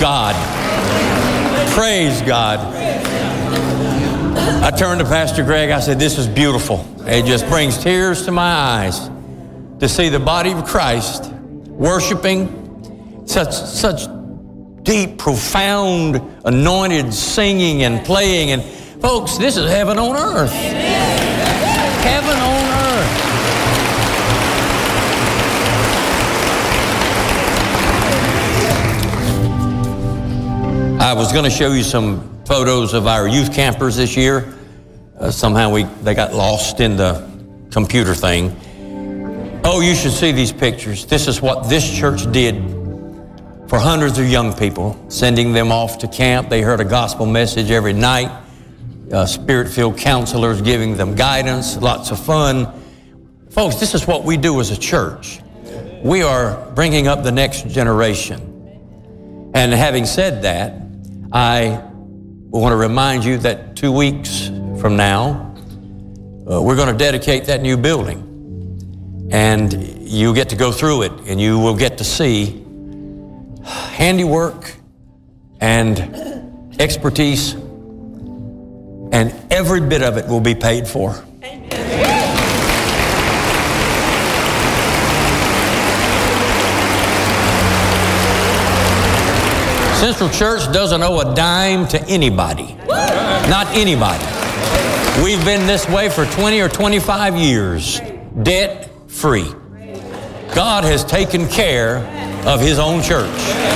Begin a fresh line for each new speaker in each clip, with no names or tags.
God. Praise God. I turned to Pastor Greg. I said, this is beautiful. It just brings tears to my eyes to see the body of Christ worshiping, such deep, profound, anointed singing and playing. And folks, this is heaven on earth. Heaven on earth. I was going to show you some photos of our youth campers this year. Somehow they got lost in the computer thing. Oh, you should see these pictures. This is what this church did for hundreds of young people, sending them off to camp. They heard a gospel message every night. Spirit-filled counselors giving them guidance, lots of fun. Folks, this is what we do as a church. We are bringing up the next generation. And having said that, I want to remind you that 2 weeks from now, we're going to dedicate that new building. And you get to go through it, and you will get to see handiwork and expertise, and every bit of it will be paid for. Central Church doesn't owe a dime to anybody. Not anybody. We've been this way for 20 or 25 years, debt-free. God has taken care of His own church.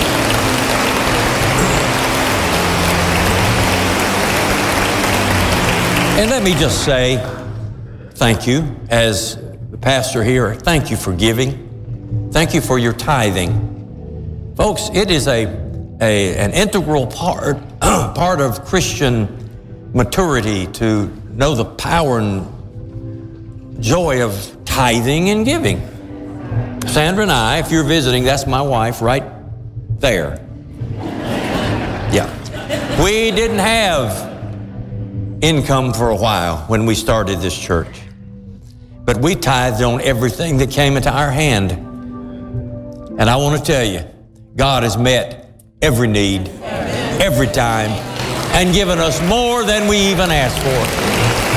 And let me just say thank you as the pastor here. Thank you for giving. Thank you for your tithing. Folks, it is an integral part of Christian maturity to know the power and joy of tithing and giving. Sandra and I, if you're visiting, that's my wife right there. Yeah. We didn't have income for a while when we started this church, but we tithed on everything that came into our hand. And I want to tell you, God has met every need, every time, and given us more than we even asked for.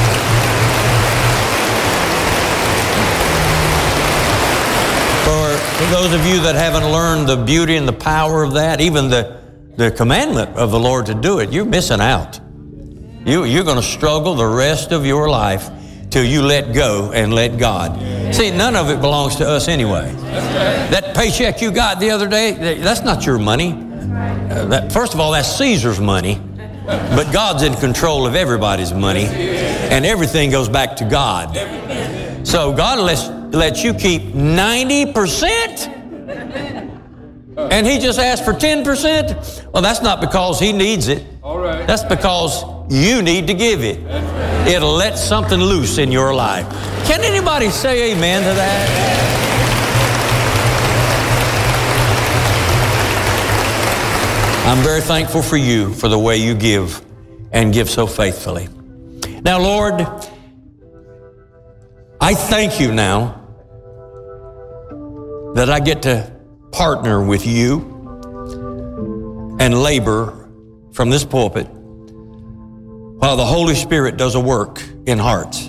For those of you that haven't learned the beauty and the power of that, even the commandment of the Lord to do it, you're missing out. You're going to struggle the rest of your life till you let go and let God. See, none of it belongs to us anyway. That paycheck you got the other day, that's not your money. First of all, that's Caesar's money. But God's in control of everybody's money. And everything goes back to God. So God lets you keep 90%. And He just asked for 10%. Well, that's not because He needs it.
All right.
That's because you need to give it. It'll let something loose in your life. Can anybody say amen to that? I'm very thankful for you, for the way you give and give so faithfully. Now, Lord, I thank you now that I get to partner with you and labor from this pulpit while the Holy Spirit does a work in hearts.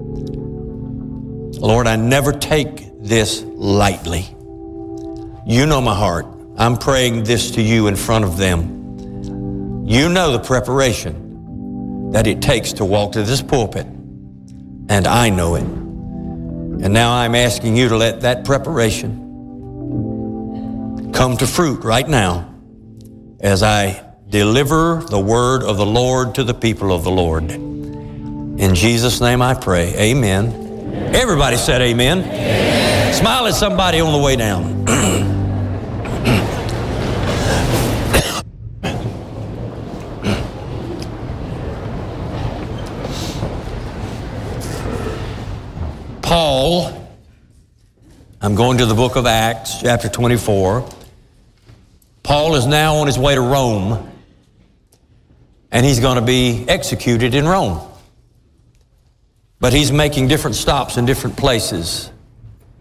Lord, I never take this lightly. You know my heart. I'm praying this to you in front of them. You know the preparation that it takes to walk to this pulpit, and I know it. And now I'm asking you to let that preparation come to fruit right now as I deliver the word of the Lord to the people of the Lord. In Jesus' name I pray, amen. Everybody said amen. Amen. Smile at somebody on the way down. Paul, I'm going to the book of Acts, chapter 24. Paul is now on his way to Rome, and he's going to be executed in Rome. But he's making different stops in different places.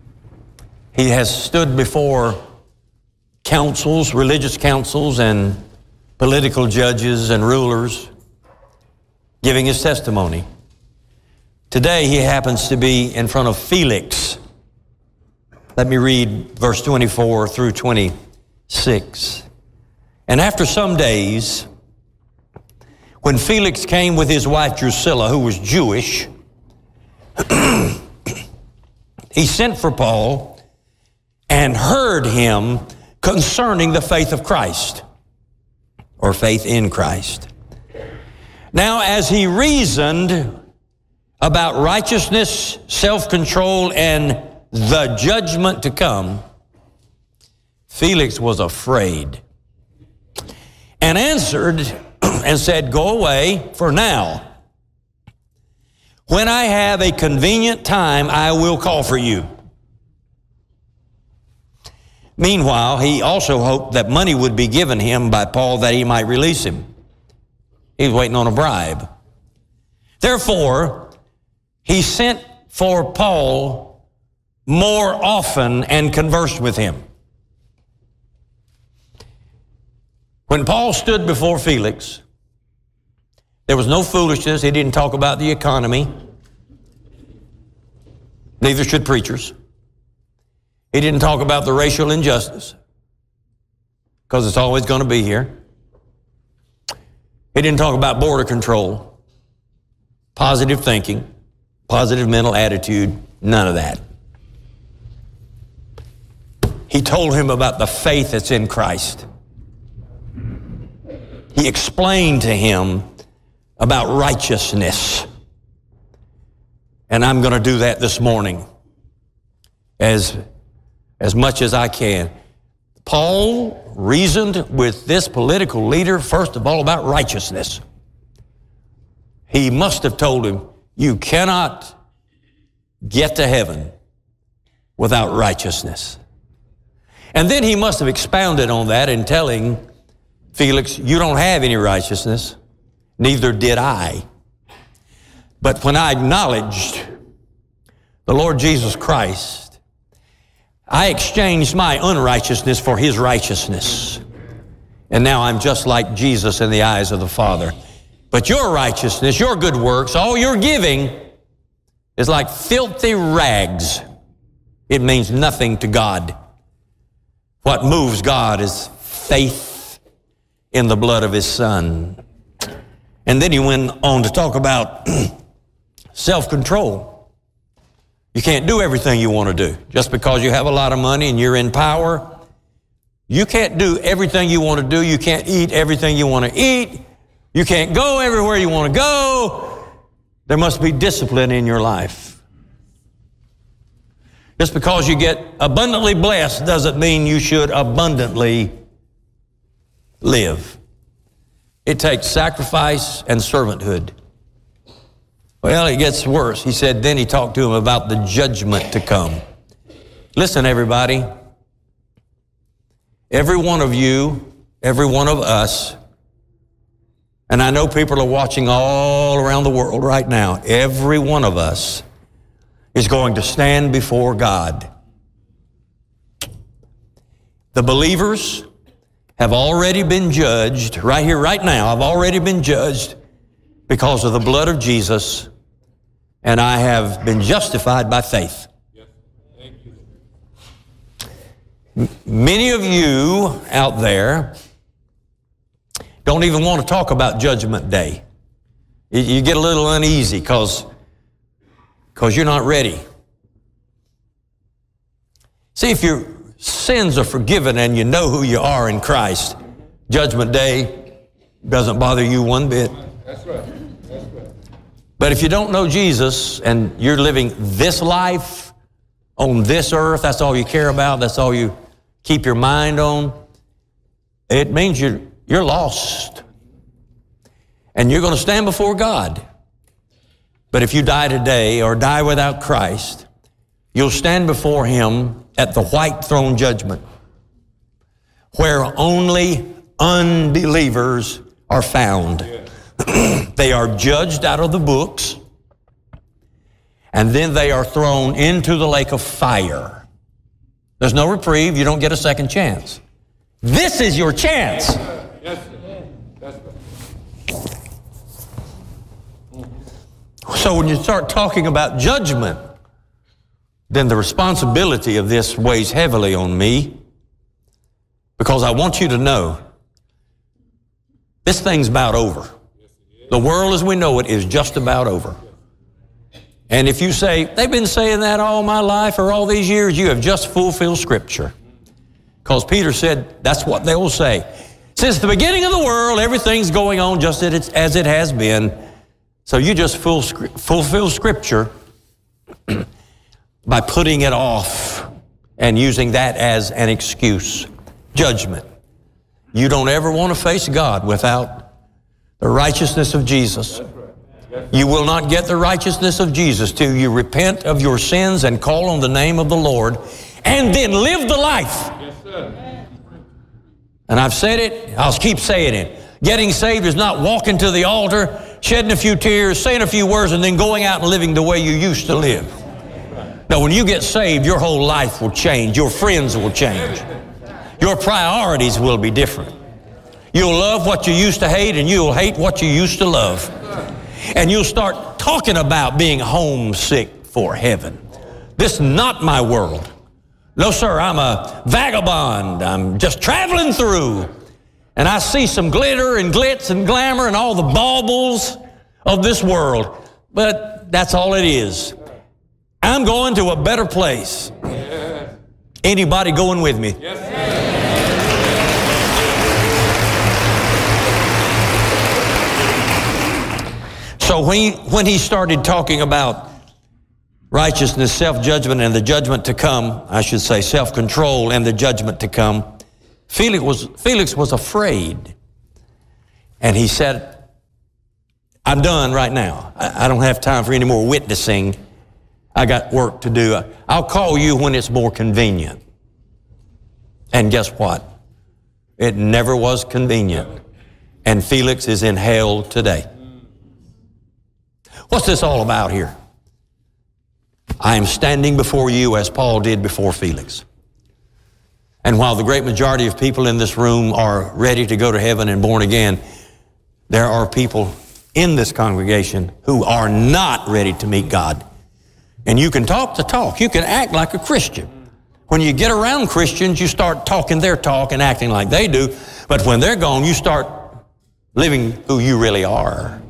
He has stood before councils, religious councils, and political judges and rulers, giving his testimony. Today he happens to be in front of Felix. Let me read verse 24 through 26. And after some days, when Felix came with his wife Drusilla, who was Jewish, he sent for Paul and heard him concerning the faith of Christ, or faith in Christ. Now, as he reasoned about righteousness, self-control, and the judgment to come, Felix was afraid and answered and said, "Go away for now. When I have a convenient time, I will call for you." Meanwhile, he also hoped that money would be given him by Paul that he might release him. He was waiting on a bribe. Therefore, he sent for Paul more often and conversed with him. When Paul stood before Felix, there was no foolishness. He didn't talk about the economy. Neither should preachers. He didn't talk about the racial injustice, because it's always going to be here. He didn't talk about border control, positive thinking, positive mental attitude, none of that. He told him about the faith that's in Christ. He explained to him about righteousness. And I'm going to do that this morning as much as I can. Paul reasoned with this political leader, first of all, about righteousness. He must have told him, you cannot get to heaven without righteousness. And then he must have expounded on that in telling Felix, you don't have any righteousness, neither did I. But when I acknowledged the Lord Jesus Christ, I exchanged my unrighteousness for his righteousness. And now I'm just like Jesus in the eyes of the Father. But your righteousness, your good works, all your giving is like filthy rags. It means nothing to God. What moves God is faith in the blood of his Son. And then he went on to talk about self-control. You can't do everything you want to do. Just because you have a lot of money and you're in power, you can't do everything you want to do. You can't eat everything you want to eat. You can't go everywhere you want to go. There must be discipline in your life. Just because you get abundantly blessed doesn't mean you should abundantly live. It takes sacrifice and servanthood. Well, it gets worse. He said, then he talked to him about the judgment to come. Listen, everybody. Every one of you, every one of us, and I know people are watching all around the world right now, every one of us is going to stand before God. The believers have already been judged, right here, right now, I've already been judged because of the blood of Jesus, and I have been justified by faith. Many of you out there don't even want to talk about Judgment Day. You get a little uneasy because you're not ready. See, if your sins are forgiven and you know who you are in Christ, Judgment Day doesn't bother you one bit.
That's right. That's right.
But if you don't know Jesus and you're living this life on this earth, that's all you care about, that's all you keep your mind on, it means you're lost. And you're going to stand before God. But if you die today or die without Christ, you'll stand before him at the white throne judgment, where only unbelievers are found. They are judged out of the books, and then they are thrown into the lake of fire. There's no reprieve. You don't get a second chance. This is your chance. So when you start talking about judgment, then the responsibility of this weighs heavily on me, because I want you to know this thing's about over. The world as we know it is just about over. And if you say, they've been saying that all my life or all these years, you have just fulfilled Scripture. Because Peter said that's what they will say. Since the beginning of the world, everything's going on just as it has been. So you just fulfill Scripture by putting it off and using that as an excuse. Judgment. You don't ever want to face God without the righteousness of Jesus. You will not get the righteousness of Jesus till you repent of your sins and call on the name of the Lord and then live the life. And I've said it, I'll keep saying it. Getting saved is not walking to the altar, shedding a few tears, saying a few words, and then going out and living the way you used to live. Now, when you get saved, your whole life will change. Your friends will change. Your priorities will be different. You'll love what you used to hate, and you'll hate what you used to love. And you'll start talking about being homesick for heaven. This is not my world. No, sir, I'm a vagabond. I'm just traveling through. And I see some glitter and glitz and glamour and all the baubles of this world. But that's all it is. I'm going to a better place. Anybody going with me? So when he started talking about righteousness, self-judgment, and the judgment to come, I should say self-control and the judgment to come, Felix was afraid. And he said, I'm done right now. I don't have time for any more witnessing. I got work to do. I'll call you when it's more convenient. And guess what? It never was convenient. And Felix is in hell today. What's this all about here? I am standing before you as Paul did before Felix. And while the great majority of people in this room are ready to go to heaven and born again, there are people in this congregation who are not ready to meet God. And you can talk the talk. You can act like a Christian. When you get around Christians, you start talking their talk and acting like they do. But when they're gone, you start living who you really are.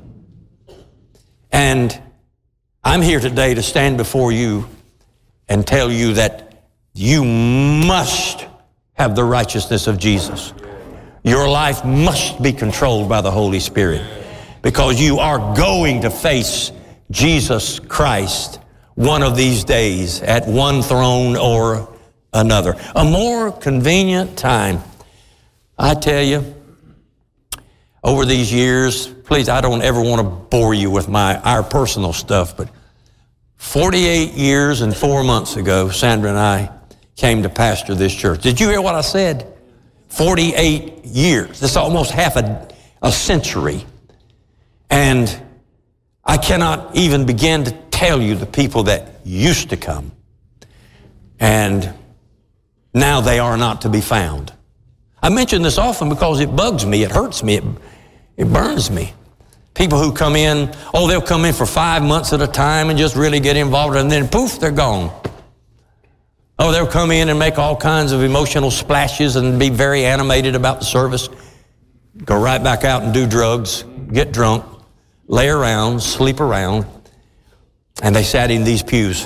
And I'm here today to stand before you and tell you that you must have the righteousness of Jesus. Your life must be controlled by the Holy Spirit, because you are going to face Jesus Christ one of these days at one throne or another. A more convenient time. I tell you, over these years, please, I don't ever want to bore you with our personal stuff, but 48 years and 4 months ago, Sandra and I came to pastor this church. Did you hear what I said? 48 years. That's almost half a century. And I cannot even begin to tell you the people that used to come. And now they are not to be found. I mention this often because it bugs me, it hurts me, it burns me. People who come in, they'll come in for 5 months at a time and just really get involved, and then poof, they're gone. They'll come in and make all kinds of emotional splashes and be very animated about the service, go right back out and do drugs, get drunk, lay around, sleep around, and they sat in these pews.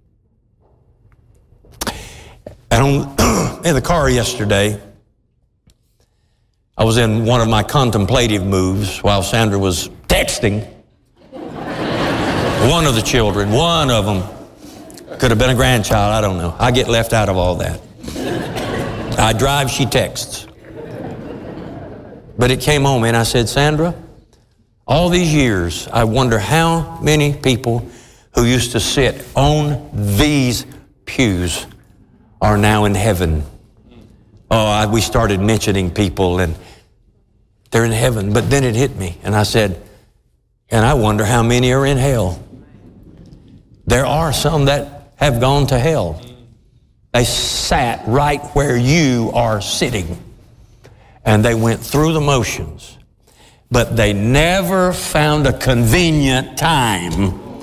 And in the car yesterday, I was in one of my contemplative moves while Sandra was texting. One of the children, one of them, could have been a grandchild, I don't know. I get left out of all that. I drive, she texts. But it came home and I said, Sandra, all these years, I wonder how many people who used to sit on these pews are now in heaven. We started mentioning people and they're in heaven. But then it hit me and I said, and I wonder how many are in hell. There are some that have gone to hell. They sat right where you are sitting and they went through the motions, but they never found a convenient time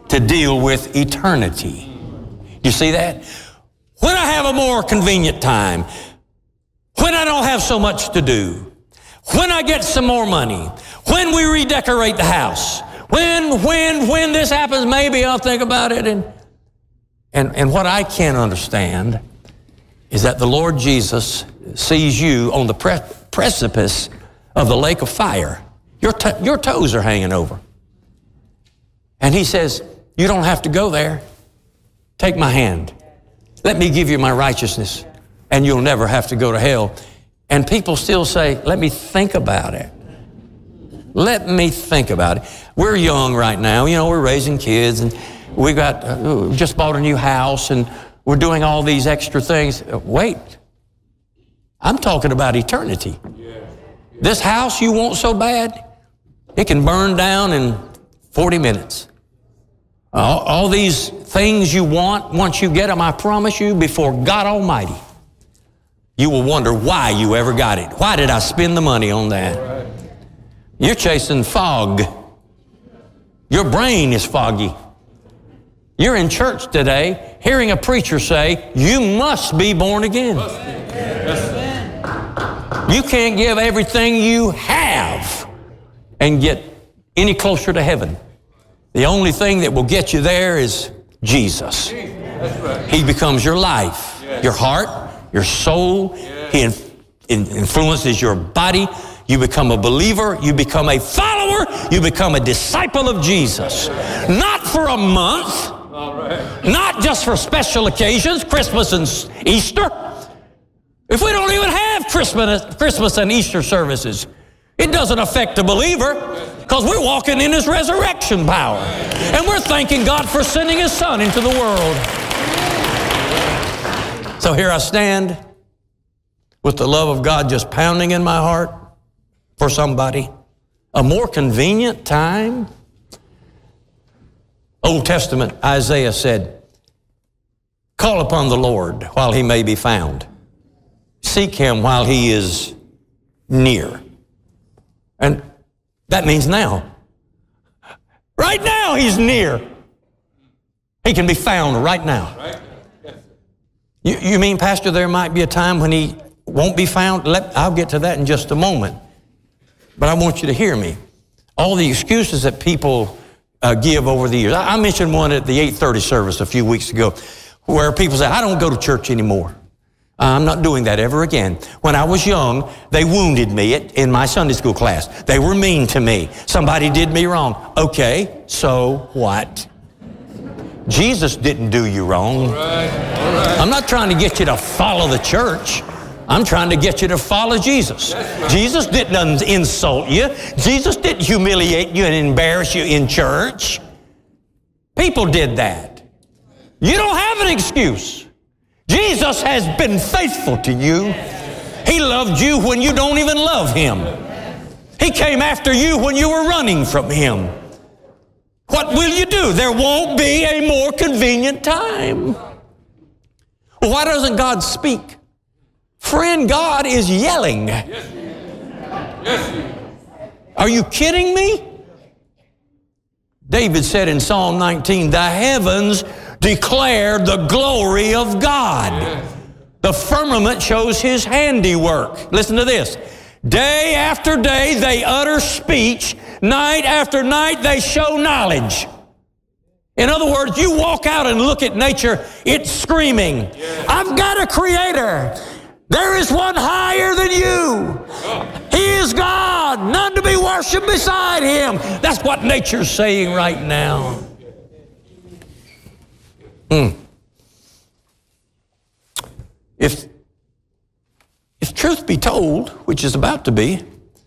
to deal with eternity. You see that? When I have a more convenient time, when I don't have so much to do, when I get some more money, when we redecorate the house, when this happens, maybe I'll think about it. And what I can't understand is that the Lord Jesus sees you on the precipice of the lake of fire. Your toes are hanging over. And he says, you don't have to go there. Take my hand. Let me give you my righteousness, and you'll never have to go to hell. And people still say, let me think about it. Let me think about it. We're young right now. You know, we're raising kids, and we just bought a new house, and we're doing all these extra things. Wait. I'm talking about eternity. This house you want so bad, it can burn down in 40 minutes. All these things you want, once you get them, I promise you, before God Almighty, you will wonder why you ever got it. Why did I spend the money on that? You're chasing fog. Your brain is foggy. You're in church today hearing a preacher say, you must be born again. You can't give everything you have and get any closer to heaven. The only thing that will get you there is Jesus. He becomes your life, your heart, your soul. He influences your body. You become a believer. You become a follower. You become a disciple of Jesus. Not for a month. Not just for special occasions, Christmas and Easter. If we don't even have Christmas and Easter services, it doesn't affect the believer, because we're walking in His resurrection power. And we're thanking God for sending His Son into the world. So here I stand with the love of God just pounding in my heart for somebody. A more convenient time. Old Testament, Isaiah said, call upon the Lord while He may be found. Seek Him while He is near. And that means now. Right now He's near. He can be found right now. You mean, Pastor, there might be a time when He won't be found? I'll get to that in just a moment. But I want you to hear me. All the excuses that people give over the years. I mentioned one at the 8:30 service a few weeks ago where people say, I don't go to church anymore. I'm not doing that ever again. When I was young, they wounded me in my Sunday school class. They were mean to me. Somebody did me wrong. Okay, so what? Jesus didn't do you wrong. All right. I'm not trying to get you to follow the church. I'm trying to get you to follow Jesus. Jesus didn't insult you. Jesus didn't humiliate you and embarrass you in church. People did that. You don't have an excuse. Jesus has been faithful to you. He loved you when you don't even love Him. He came after you when you were running from Him. What will you do? There won't be a more convenient time. Well, why doesn't God speak? Friend, God is yelling. Are you kidding me? David said in Psalm 19, the heavens declare the glory of God. The firmament shows His handiwork. Listen to this. Day after day they utter speech. Night after night they show knowledge. In other words, you walk out and look at nature, it's screaming, I've got a creator. There is one higher than you. He is God, none to be worshiped beside Him. That's what nature's saying right now. If truth be told, which is about to be,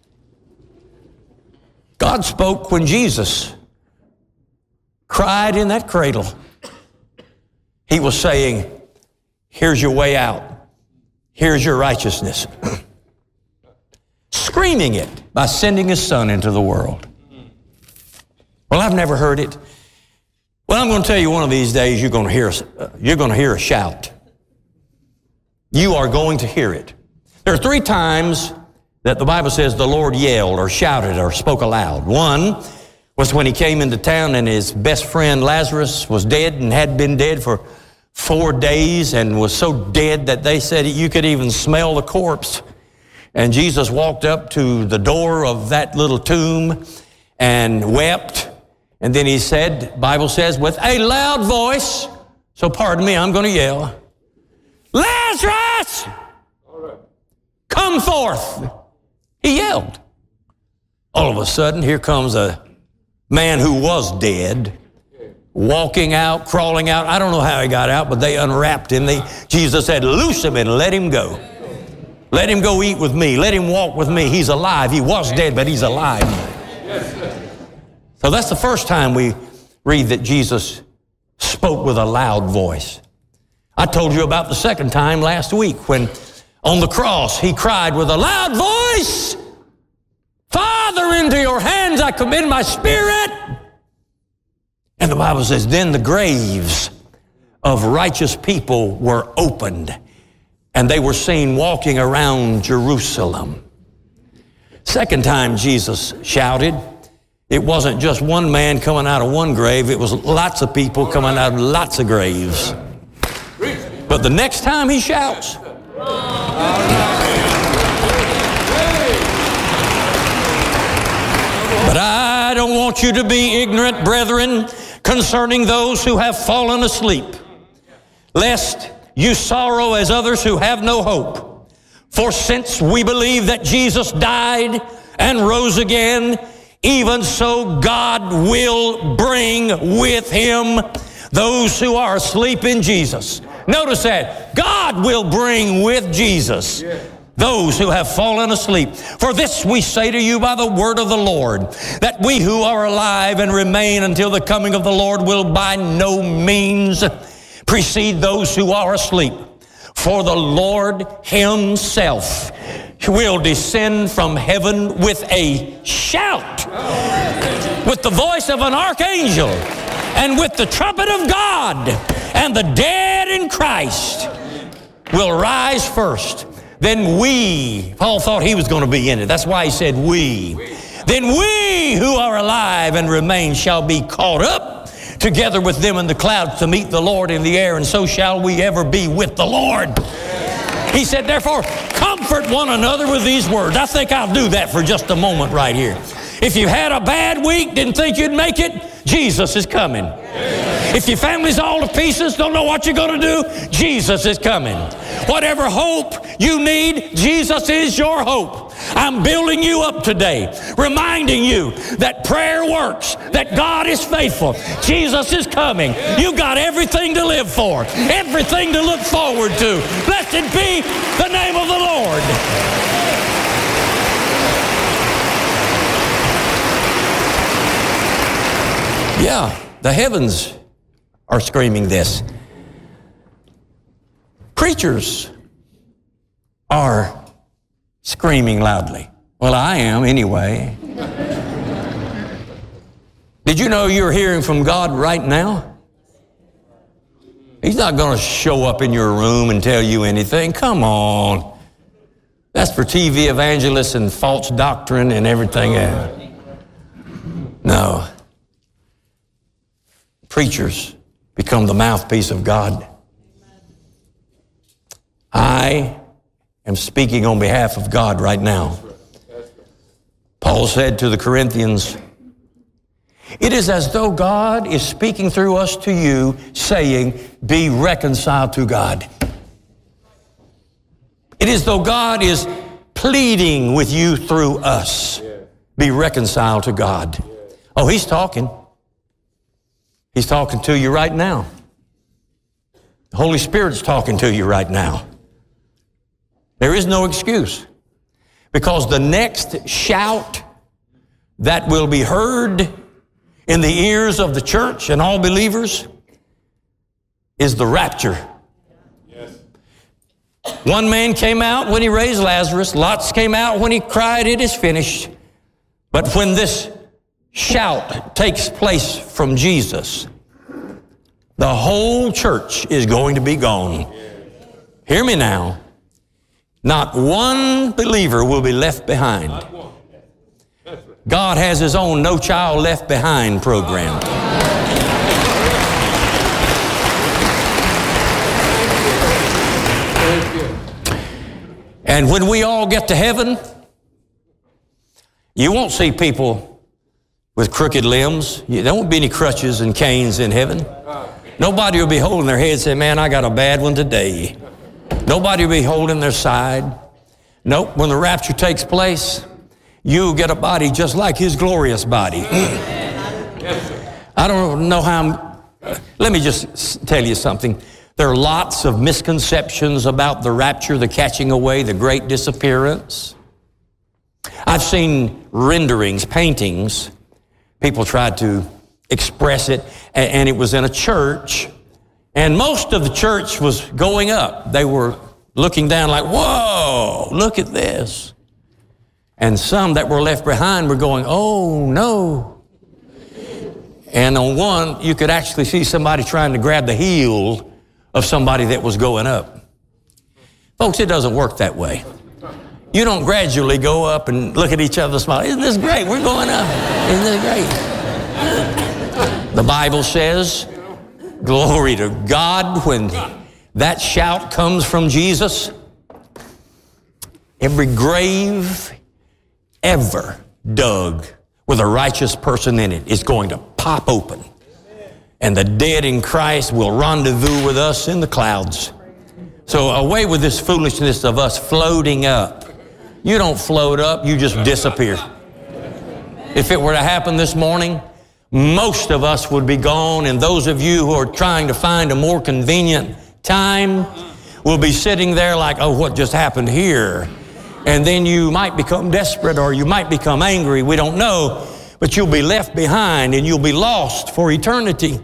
God spoke when Jesus cried in that cradle. He was saying, here's your way out. Here's your righteousness. Screaming it by sending His Son into the world. Well, I've never heard it. Well, I'm going to tell you one of these days you're going to hear a shout. You are going to hear it. There are 3 times that the Bible says the Lord yelled or shouted or spoke aloud. One, was when he came into town and his best friend Lazarus was dead and had been dead for 4 days and was so dead that they said you could even smell the corpse. And Jesus walked up to the door of that little tomb and wept. And then he said, Bible says, with a loud voice, so pardon me, I'm going to yell, Lazarus, come forth. He yelled. All of a sudden, here comes a man who was dead, walking out, crawling out. I don't know how he got out, but they unwrapped him. Jesus said, loose him and let him go. Let him go eat with me. Let him walk with me. He's alive. He was dead, but he's alive. So that's the first time we read that Jesus spoke with a loud voice. I told you about the second time last week when on the cross he cried with a loud voice, Father, into your hands I commit my spirit. And the Bible says, then the graves of righteous people were opened, and they were seen walking around Jerusalem. Second time Jesus shouted, it wasn't just one man coming out of one grave, it was lots of people coming out of lots of graves. But the next time he shouts, but I don't want you to be ignorant, brethren, concerning those who have fallen asleep, lest you sorrow as others who have no hope. For since we believe that Jesus died and rose again, even so God will bring with him those who are asleep in Jesus. Notice that. God will bring with Jesus those who have fallen asleep. For this we say to you by the word of the Lord, that we who are alive and remain until the coming of the Lord will by no means precede those who are asleep. For the Lord himself will descend from heaven with a shout, with the voice of an archangel, and with the trumpet of God, and the dead in Christ will rise first. Then we, Paul thought he was going to be in it. That's why he said we. Then we who are alive and remain shall be caught up together with them in the clouds to meet the Lord in the air, and so shall we ever be with the Lord. He said, therefore, comfort one another with these words. I think I'll do that for just a moment right here. If you had a bad week, didn't think you'd make it, Jesus is coming. If your family's all to pieces, don't know what you're going to do, Jesus is coming. Whatever hope you need, Jesus is your hope. I'm building you up today, reminding you that prayer works, that God is faithful. Jesus is coming. You've got everything to live for, everything to look forward to. Blessed be the name of the Lord. Yeah, the heavens are screaming this. Preachers are screaming loudly. Well, I am anyway. Did you know you're hearing from God right now? He's not going to show up in your room and tell you anything. Come on. That's for TV evangelists and false doctrine and everything else. No. Preachers become the mouthpiece of God. I am speaking on behalf of God right now. Paul said to the Corinthians, it is as though God is speaking through us to you, saying, be reconciled to God. It is though God is pleading with you through us, be reconciled to God. Oh, he's talking. He's talking to you right now. The Holy Spirit's talking to you right now. There is no excuse, because the next shout that will be heard in the ears of the church and all believers is the rapture. Yes. One man came out when he raised Lazarus. Lots came out when he cried, it is finished. But when this shout takes place from Jesus, the whole church is going to be gone. Hear me now. Not one believer will be left behind. God has His own No Child Left Behind program. And when we all get to heaven, you won't see people with crooked limbs. There won't be any crutches and canes in heaven. Nobody will be holding their head and saying, man, I got a bad one today. Nobody will be holding their side. Nope, when the rapture takes place, you'll get a body just like His glorious body. I don't know how let me just tell you something. There are lots of misconceptions about the rapture, the catching away, the great disappearance. I've seen renderings, paintings. People tried to express it, and it was in a church, and most of the church was going up. They were looking down like, whoa, look at this. And some that were left behind were going, oh, no. And on one, you could actually see somebody trying to grab the heel of somebody that was going up. Folks, it doesn't work that way. You don't gradually go up and look at each other and smile. Isn't this great? We're going up. Isn't this great? The Bible says, glory to God, when that shout comes from Jesus, every grave ever dug with a righteous person in it is going to pop open. And the dead in Christ will rendezvous with us in the clouds. So away with this foolishness of us floating up. You don't float up, you just disappear. If it were to happen this morning, most of us would be gone, and those of you who are trying to find a more convenient time will be sitting there like, oh, what just happened here? And then you might become desperate, or you might become angry, we don't know, but you'll be left behind and you'll be lost for eternity.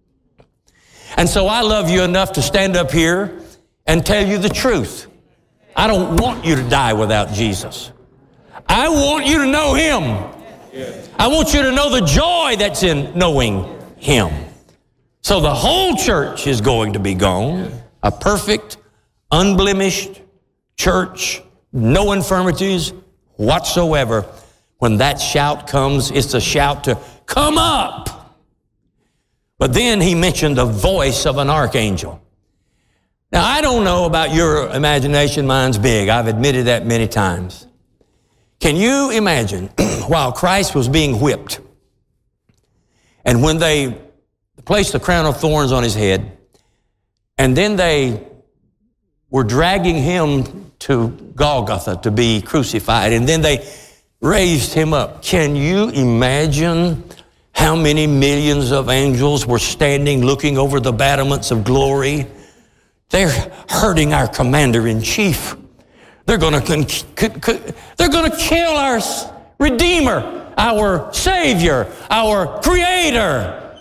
And so I love you enough to stand up here and tell you the truth. I don't want you to die without Jesus. I want you to know Him. I want you to know the joy that's in knowing Him. So the whole church is going to be gone. A perfect, unblemished church, no infirmities whatsoever. When that shout comes, it's a shout to come up. But then he mentioned the voice of an archangel. Now, I don't know about your imagination. Mine's big. I've admitted that many times. Can you imagine while Christ was being whipped, and when they placed the crown of thorns on His head, and then they were dragging Him to Golgotha to be crucified, and then they raised Him up. Can you imagine how many millions of angels were standing looking over the battlements of glory? They're hurting our commander-in-chief. They're going to kill our Redeemer, our Savior, our Creator.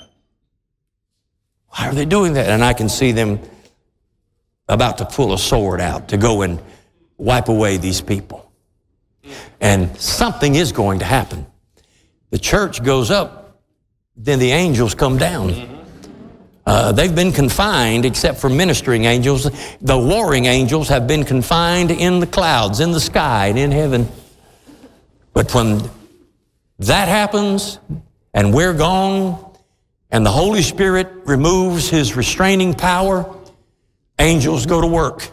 Why are they doing that? And I can see them about to pull a sword out to go and wipe away these people. And something is going to happen. The church goes up, then the angels come down. They've been confined, except for ministering angels. The warring angels have been confined in the clouds, in the sky, and in heaven. But when that happens, and we're gone, and the Holy Spirit removes His restraining power, angels go to work.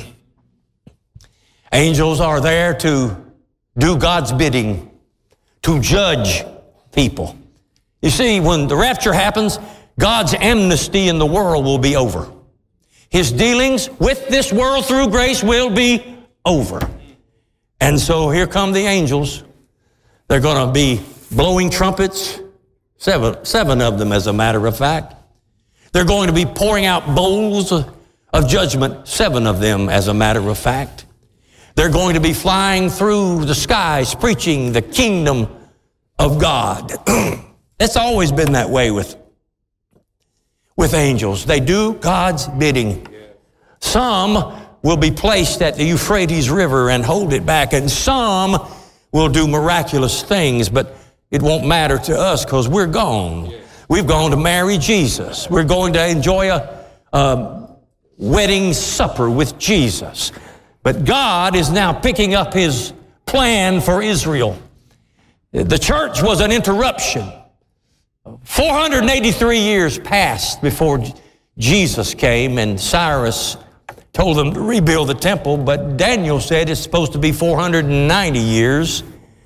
Angels are there to do God's bidding, to judge people. You see, when the rapture happens, God's amnesty in the world will be over. His dealings with this world through grace will be over. And so here come the angels. They're going to be blowing trumpets, seven of them as a matter of fact. They're going to be pouring out bowls of judgment, 7 of them as a matter of fact. They're going to be flying through the skies preaching the kingdom of God. It's always been that way with angels. They do God's bidding. Some will be placed at the Euphrates River and hold it back, and some will do miraculous things, but it won't matter to us because we're gone. We've gone to marry Jesus. We're going to enjoy a wedding supper with Jesus. But God is now picking up His plan for Israel. The church was an interruption. 483 years passed before Jesus came, and Cyrus told them to rebuild the temple, but Daniel said it's supposed to be 490 years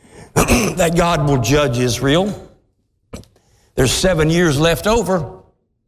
that God will judge Israel. There's 7 years left over.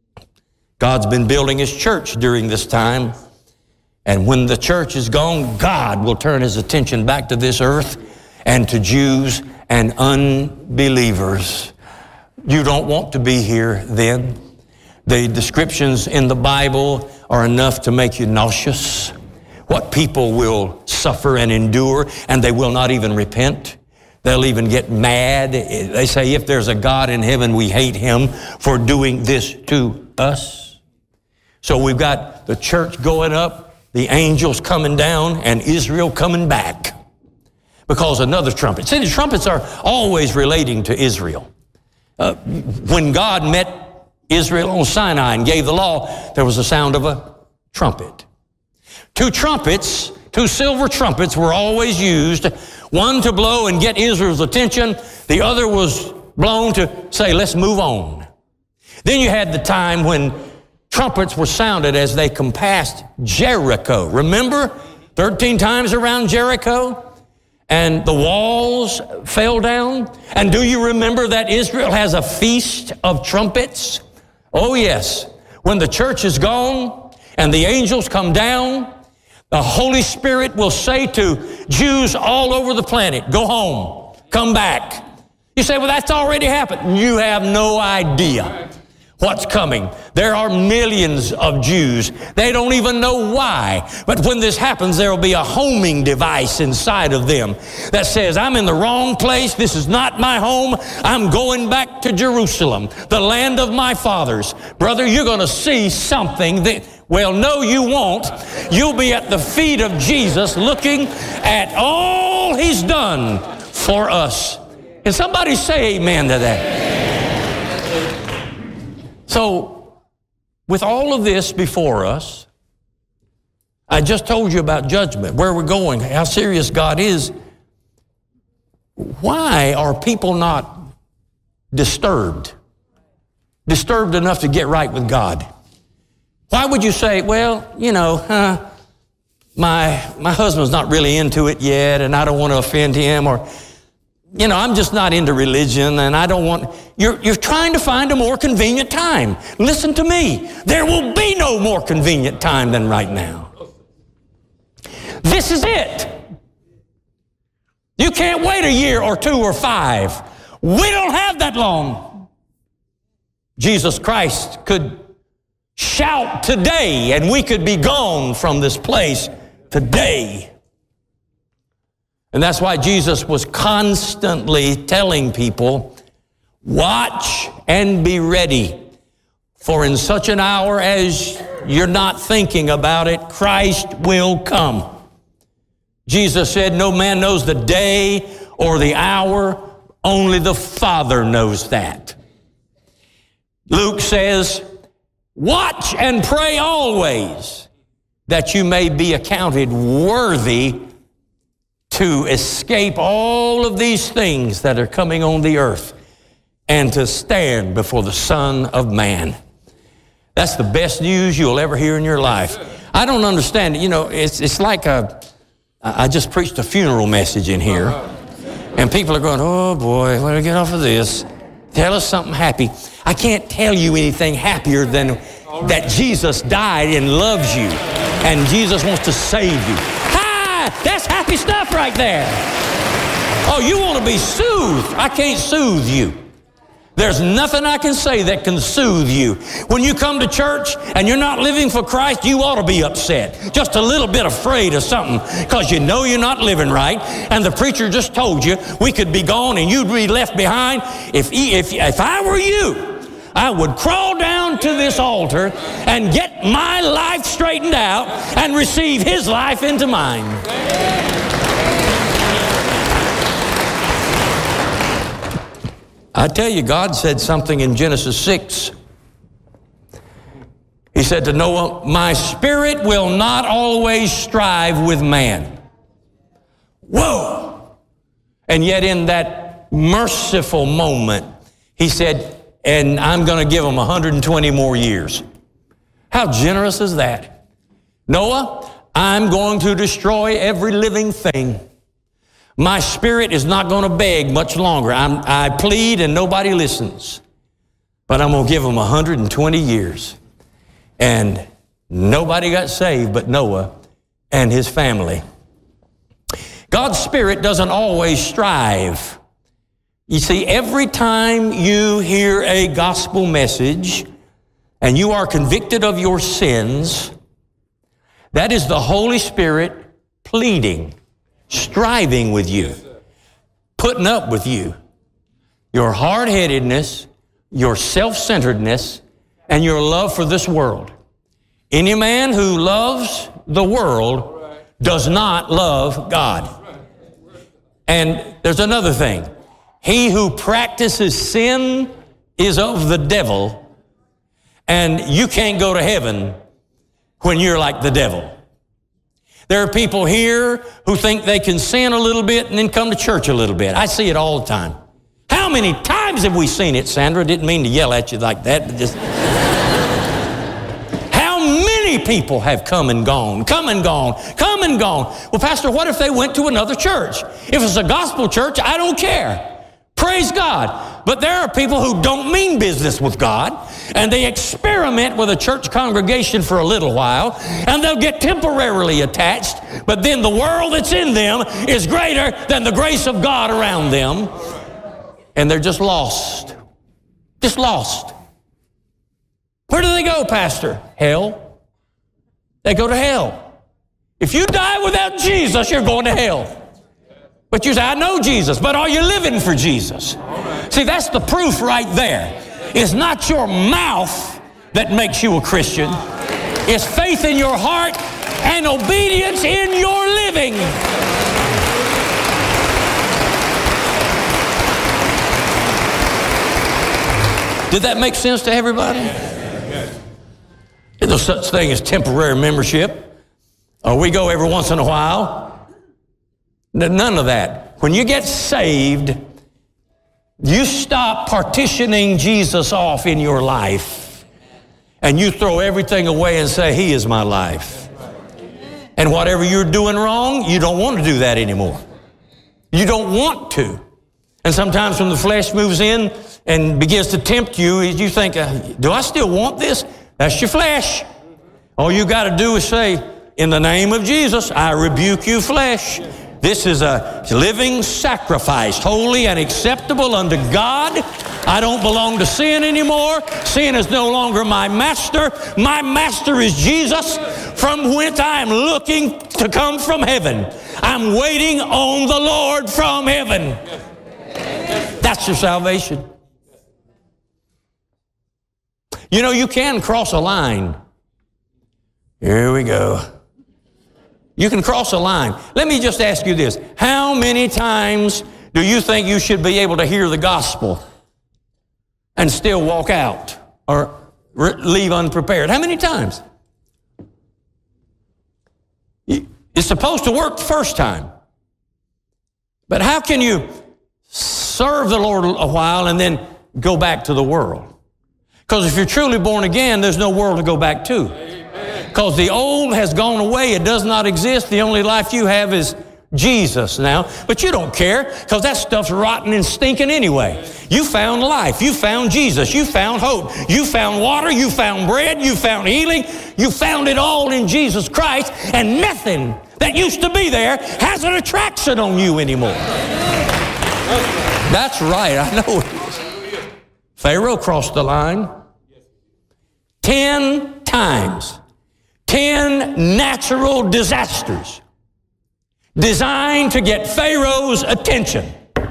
God's been building His church during this time, and when the church is gone, God will turn His attention back to this earth and to Jews and unbelievers. You don't want to be here then. The descriptions in the Bible are enough to make you nauseous. What people will suffer and endure, and they will not even repent. They'll even get mad. They say, if there's a God in heaven, we hate Him for doing this to us. So we've got the church going up, the angels coming down, and Israel coming back. Because another trumpet. See, the trumpets are always relating to Israel. When God met Israel on Sinai and gave the law, there was the sound of a trumpet. Two silver trumpets were always used, one to blow and get Israel's attention, the other was blown to say, let's move on. Then you had the time when trumpets were sounded as they compassed Jericho. Remember, 13 times around Jericho? And the walls fell down. And do you remember that Israel has a feast of trumpets? Oh yes. When the church is gone and the angels come down, the Holy Spirit will say to Jews all over the planet, go home, come back. You say, well, that's already happened. You have no idea what's coming. There are millions of Jews. They don't even know why. But when this happens, there will be a homing device inside of them that says, I'm in the wrong place. This is not my home. I'm going back to Jerusalem, the land of my fathers. Brother, you're going to see something that, well, no, you won't. You'll be at the feet of Jesus looking at all He's done for us. Can somebody say amen to that? So, with all of this before us, I just told you about judgment, where we're going, how serious God is. Why are people not disturbed enough to get right with God? Why would you say, well, you know, my husband's not really into it yet, and I don't want to offend him, or, you know, I'm just not into religion, and I don't want... You're trying to find a more convenient time. Listen to me. There will be no more convenient time than right now. This is it. You can't wait a year or 2 or 5. We don't have that long. Jesus Christ could shout today, and we could be gone from this place today. And that's why Jesus was constantly telling people, watch and be ready, for in such an hour as you're not thinking about it, Christ will come. Jesus said, no man knows the day or the hour, only the Father knows that. Luke says, watch and pray always, that you may be accounted worthy to escape all of these things that are coming on the earth and to stand before the Son of Man. That's the best news you'll ever hear in your life. I don't understand it. You know, it's like I just preached a funeral message in here, and people are going, oh boy, let me get off of this. Tell us something happy. I can't tell you anything happier than that Jesus died and loves you, and Jesus wants to save you. That's happy stuff right there. Oh, you want to be soothed? I can't soothe you. There's nothing I can say that can soothe you. When you come to church and you're not living for Christ, you ought to be upset. Just a little bit afraid of something, because you know you're not living right. And the preacher just told you we could be gone and you'd be left behind. If I were you, I would crawl down to this altar and get my life straightened out and receive His life into mine. I tell you, God said something in Genesis 6. He said to Noah, my spirit will not always strive with man. Whoa! And yet in that merciful moment, he said, and I'm going to give them 120 more years. How generous is that? Noah, I'm going to destroy every living thing. My spirit is not going to beg much longer. I plead and nobody listens. But I'm going to give them 120 years. And nobody got saved but Noah and his family. God's Spirit doesn't always strive. You see, every time you hear a gospel message and you are convicted of your sins, that is the Holy Spirit pleading, striving with you, putting up with you. Your hard-headedness, your self-centeredness, and your love for this world. Any man who loves the world does not love God. And there's another thing. He who practices sin is of the devil, and you can't go to heaven when you're like the devil. There are people here who think they can sin a little bit and then come to church a little bit. I see it all the time. How many times have we seen it, Sandra? Didn't mean to yell at you like that, but just... How many people have come and gone, come and gone, come and gone? Well, Pastor, what if they went to another church? If it's a gospel church, I don't care. Praise God. But there are people who don't mean business with God, and they experiment with a church congregation for a little while, and they'll get temporarily attached, but then the world that's in them is greater than the grace of God around them, and they're just lost. Just lost. Where do they go, Pastor? Hell. They go to hell. If you die without Jesus, you're going to hell. But you say, I know Jesus, but are you living for Jesus? See, that's the proof right there. It's not your mouth that makes you a Christian. It's faith in your heart and obedience in your living. Did that make sense to everybody? There's no such thing as temporary membership. We go every once in a while. None of that. When you get saved, you stop partitioning Jesus off in your life, and you throw everything away and say, He is my life. And whatever you're doing wrong, you don't want to do that anymore. You don't want to. And sometimes when the flesh moves in and begins to tempt you, you think, do I still want this? That's your flesh. All you got to do is say, in the name of Jesus, I rebuke you, flesh. This is a living sacrifice, holy and acceptable unto God. I don't belong to sin anymore. Sin is no longer my master. My master is Jesus, from whence I am looking to come from heaven. I'm waiting on the Lord from heaven. That's your salvation. You know, you can cross a line. Here we go. You can cross a line. Let me just ask you this. How many times do you think you should be able to hear the gospel and still walk out or leave unprepared? How many times? It's supposed to work the first time. But how can you serve the Lord a while and then go back to the world? Because if you're truly born again, there's no world to go back to. Because the old has gone away. It does not exist. The only life you have is Jesus now. But you don't care, because that stuff's rotten and stinking anyway. You found life. You found Jesus. You found hope. You found water. You found bread. You found healing. You found it all in Jesus Christ. And nothing that used to be there has an attraction on you anymore. That's right. I know it is. Pharaoh crossed the line 10 times. 10 natural disasters designed to get Pharaoh's attention.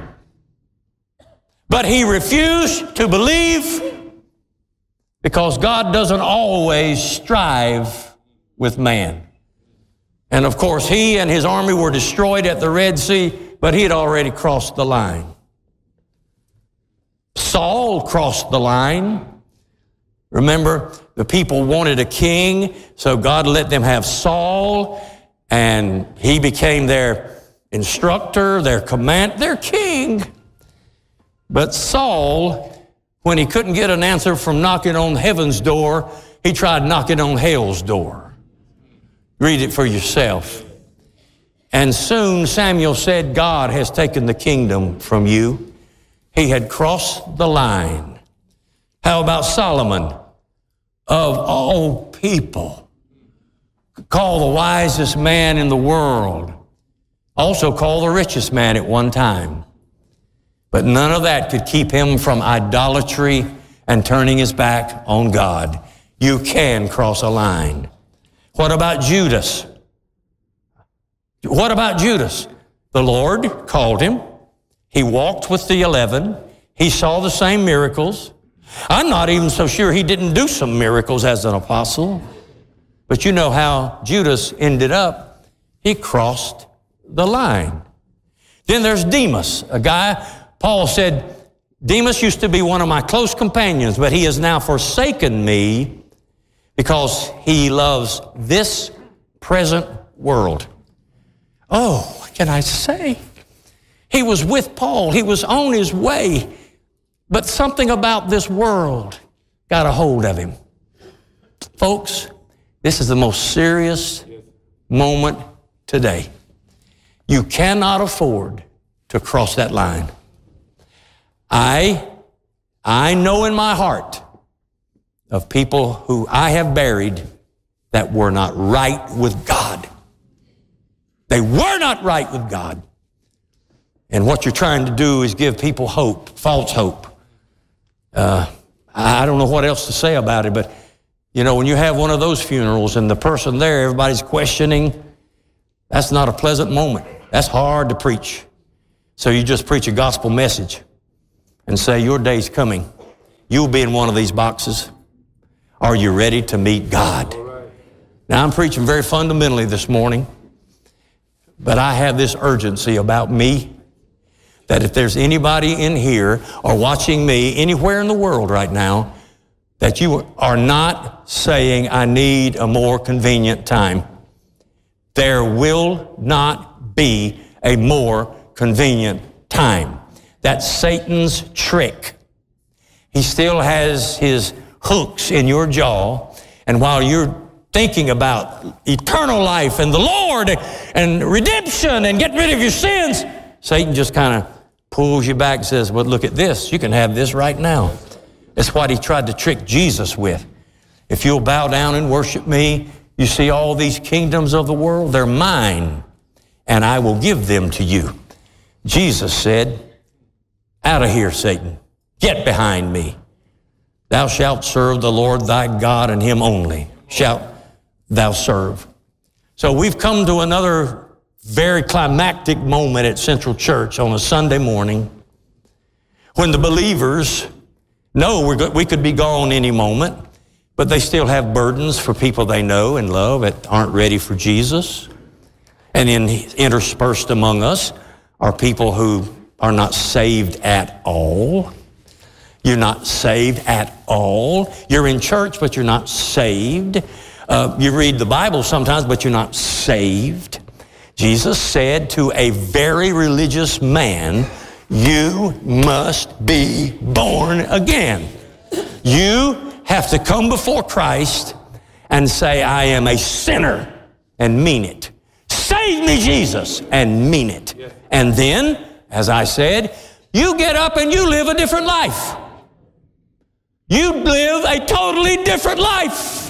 But he refused to believe, because God doesn't always strive with man. And of course, he and his army were destroyed at the Red Sea, but he had already crossed the line. Saul crossed the line. Remember, the people wanted a king, so God let them have Saul, and he became their instructor, their king. But Saul, when he couldn't get an answer from knocking on heaven's door, he tried knocking on hell's door. Read it for yourself. And soon Samuel said, God has taken the kingdom from you. He had crossed the line. How about Solomon? Of all people, called the wisest man in the world, also called the richest man at one time. But none of that could keep him from idolatry and turning his back on God. You can cross a line. What about Judas? What about Judas? The Lord called him. He walked with the 11. He saw the same miracles. I'm not even so sure he didn't do some miracles as an apostle. But you know how Judas ended up. He crossed the line. Then there's Demas, a guy, Paul said, Demas used to be one of my close companions, but he has now forsaken me because he loves this present world. Oh, what can I say? He was with Paul. He was on his way. But something about this world got a hold of him. Folks, this is the most serious moment today. You cannot afford to cross that line. I know in my heart of people who I have buried that were not right with God. They were not right with God. And what you're trying to do is give people hope, false hope. I don't know what else to say about it, but you know, when you have one of those funerals and the person there, everybody's questioning, that's not a pleasant moment. That's hard to preach. So you just preach a gospel message and say, your day's coming. You'll be in one of these boxes. Are you ready to meet God? Now, I'm preaching very fundamentally this morning, but I have this urgency about me that if there's anybody in here or watching me anywhere in the world right now, that you are not saying, I need a more convenient time. There will not be a more convenient time. That's Satan's trick. He still has his hooks in your jaw, and while you're thinking about eternal life and the Lord and redemption and getting rid of your sins, Satan just kind of pulls you back and says, well, look at this. You can have this right now. That's what he tried to trick Jesus with. If you'll bow down and worship me, you see all these kingdoms of the world, they're mine, and I will give them to you. Jesus said, out of here, Satan. Get behind me. Thou shalt serve the Lord thy God, and him only shalt thou serve. So we've come to another very climactic moment at Central Church on a Sunday morning when the believers know we could be gone any moment, but they still have burdens for people they know and love that aren't ready for Jesus. And then interspersed among us are people who are not saved at all. You're not saved at all. You're in church, but you're not saved. You read the Bible sometimes, but you're not saved. Jesus said to a very religious man, you must be born again. You have to come before Christ and say, I am a sinner, and mean it. Save me, Jesus, and mean it. And then, as I said, you get up and you live a different life. You live a totally different life.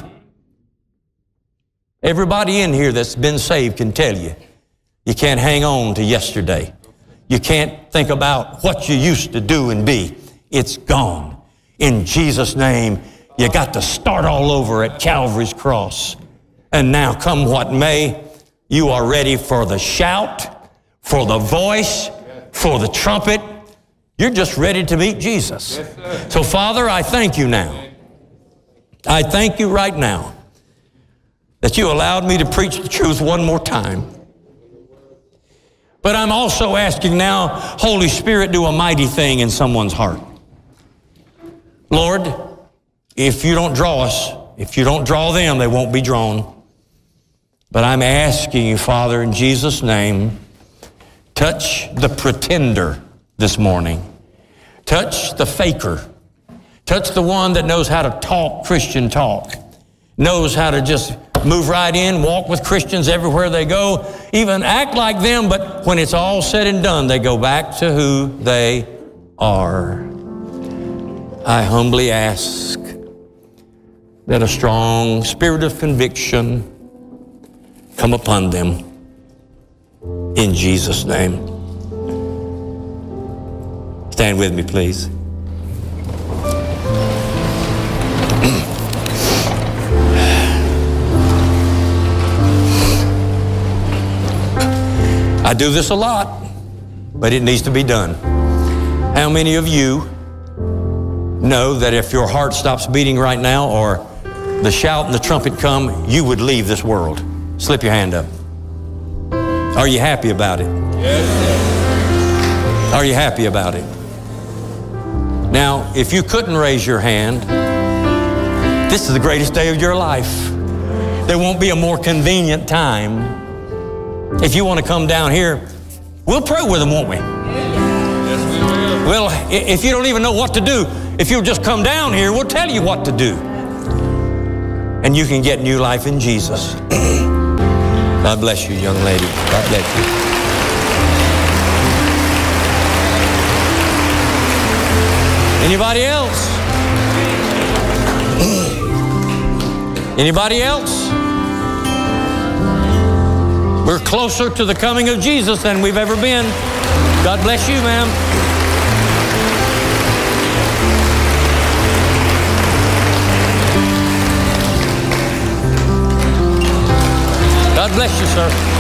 Everybody in here that's been saved can tell you, you can't hang on to yesterday. You can't think about what you used to do and be. It's gone. In Jesus' name, you got to start all over at Calvary's cross. And now, come what may, you are ready for the shout, for the voice, for the trumpet. You're just ready to meet Jesus. So, Father, I thank you now. I thank you right now that you allowed me to preach the truth one more time. But I'm also asking now, Holy Spirit, do a mighty thing in someone's heart. Lord, if you don't draw us, if you don't draw them, they won't be drawn. But I'm asking you, Father, in Jesus' name, touch the pretender this morning. Touch the faker. Touch the one that knows how to talk Christian talk. Knows how to just move right in, walk with Christians everywhere they go, even act like them, but when it's all said and done, they go back to who they are. I humbly ask that a strong spirit of conviction come upon them in Jesus' name. Stand with me, please. I do this a lot, but it needs to be done. How many of you know that if your heart stops beating right now or the shout and the trumpet come, you would leave this world? Slip your hand up. Are you happy about it? Yes. Are you happy about it? Now, if you couldn't raise your hand, this is the greatest day of your life. There won't be a more convenient time. If you want to come down here, we'll pray with them, won't we?
Yes, we will.
Well, if you don't even know what to do, if you'll just come down here, we'll tell you what to do. And you can get new life in Jesus. God bless you, young lady. God bless you. Anybody else? Anybody else? We're closer to the coming of Jesus than we've ever been. God bless you, ma'am. God bless you, sir.